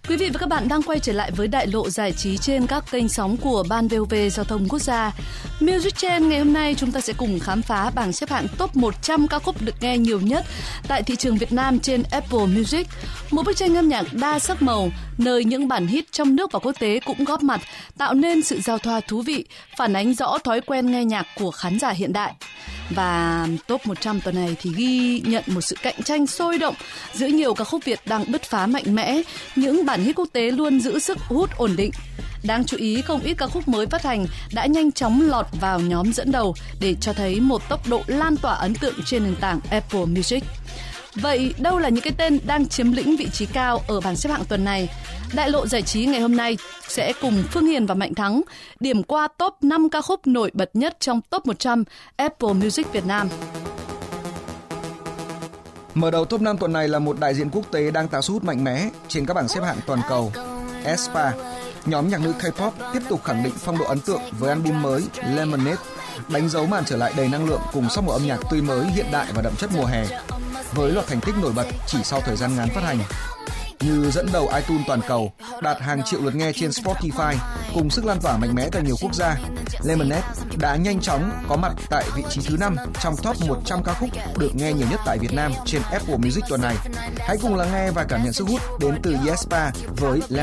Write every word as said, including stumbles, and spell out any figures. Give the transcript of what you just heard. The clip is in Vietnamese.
Quý vị và các bạn đang quay trở lại với đại lộ giải trí trên các kênh sóng của Ban vê o vê Giao thông Quốc gia. Music Trend ngày hôm nay chúng ta sẽ cùng khám phá bảng xếp hạng top một trăm ca khúc được nghe nhiều nhất tại thị trường Việt Nam trên Apple Music. Một bức tranh âm nhạc đa sắc màu, nơi những bản hit trong nước và quốc tế cũng góp mặt, tạo nên sự giao thoa thú vị, phản ánh rõ thói quen nghe nhạc của khán giả hiện đại. Và top một trăm tuần này thì ghi nhận một sự cạnh tranh sôi động giữa nhiều ca khúc Việt đang bứt phá mạnh mẽ, những bản hit quốc tế luôn giữ sức hút ổn định. Đáng chú ý, không ít ca khúc mới phát hành đã nhanh chóng lọt vào nhóm dẫn đầu để cho thấy một tốc độ lan tỏa ấn tượng trên nền tảng Apple Music. Vậy đâu là những cái tên đang chiếm lĩnh vị trí cao ở bảng xếp hạng tuần này? Đại lộ giải trí ngày hôm nay sẽ cùng Phương Hiền và Mạnh Thắng điểm qua top năm ca khúc nổi bật nhất trong top một trăm Apple Music Việt Nam. Mở đầu top năm tuần này là một đại diện quốc tế đang tạo sức hút mạnh mẽ trên các bảng xếp hạng toàn cầu. aespa, nhóm nhạc nữ K-pop tiếp tục khẳng định phong độ ấn tượng với album mới Lemonade, đánh dấu màn trở lại đầy năng lượng cùng sắc màu âm nhạc tươi mới, hiện đại và đậm chất mùa hè. Với loạt thành tích nổi bật chỉ sau thời gian ngắn phát hành, như dẫn đầu iTunes toàn cầu, đạt hàng triệu lượt nghe trên Spotify, cùng sức lan tỏa mạnh mẽ tại nhiều quốc gia, Lemonade đã nhanh chóng có mặt tại vị trí thứ năm trong top một trăm ca khúc được nghe nhiều nhất tại Việt Nam trên Apple Music tuần này. Hãy cùng lắng nghe và cảm nhận sức hút đến từ aespa với Lemonade.